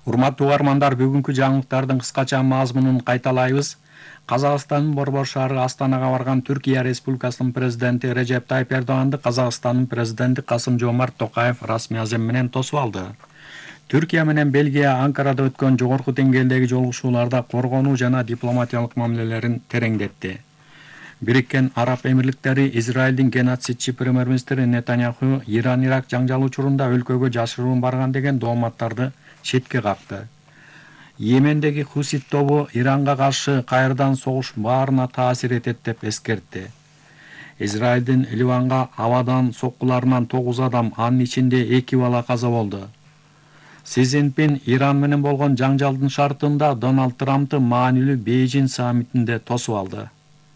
Урматтуу угармандар, бүгүнкү жаңылыктардын кыскача мазмунун кайталайбыз. Казакстандын Борбор шаары Астанага барган Түркия Республикасынын президенти Режеп Тайип Эрдоганды Казакстандын президенти Касым-Жомарт Токаев расмий азем менен тосуп алды. Түркия менен Бельгия Анкарада өткөн жогорку деңгээлдеги жолугушууларда коргонуу жана дипломатиялык мамилелерин тереңдетти. Бириккен Араб Эмирликтери Израилдин геноцидчи премьер-министри Нетаньяху Иран-Ирак жаңжал учурунда өлкөгө жашыруун барган деген дооматтарды четке какты. Йемендеги Хусит тобу Иранга каршы кайрадан согуш баарына таасир этет деп эскертти. Израилдин Ливанга абадан соккуларынан 9 адам, анын ичинде 2 бала каза болду. Си Цзиньпин Иран менен болгон жаңжалдын шартында Дональд Трампты маанилүү Бейжин саммитинде тосуп алды.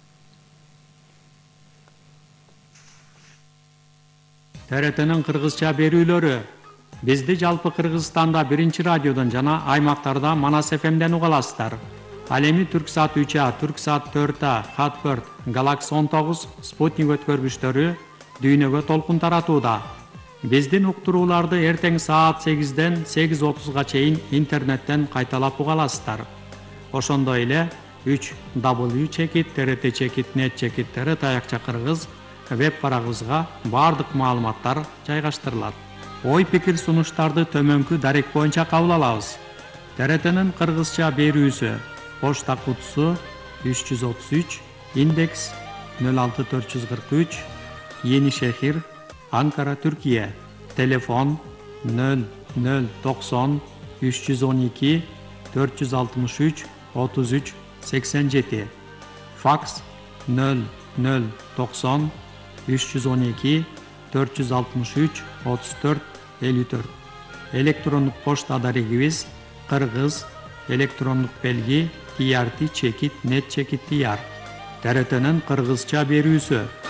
ТРТнын кыргызча берүүлөрү. Бизди жалпы Кыргызстанда 1 радиодон жана аймактарда Манас ФМден уга аласыздар. Ал эми Түрксат 3А, Түрксат 4А, Хатберт, Галакс 19, Спутник өткөргүчтөрү дүйнөгө толкун таратууда. Биздин уктурууларды эртең саат 8ден 8:30га чейин интернеттен кайталап уга аласыздар. Ошондой эле 3w.trt.net таякча кыргыз веб барагыбызга бардык маалыматтар жайгаштырылат. Ой пикир сунуштарды төмөнкү дарек боюнча кабыл алабыз. ТРТнын кыргызча берүүсү: почта кутусу 333, индекс 06443, Yeni Şehir, Ankara, Türkiye. Telefon 0090 312 463 33 87. Faks 0090 312 463 34 54. Elektronik poçta adarigimiz Kırgız elektronik belgi trt.net.tr. TRT'nin Kırgızça berүүsü.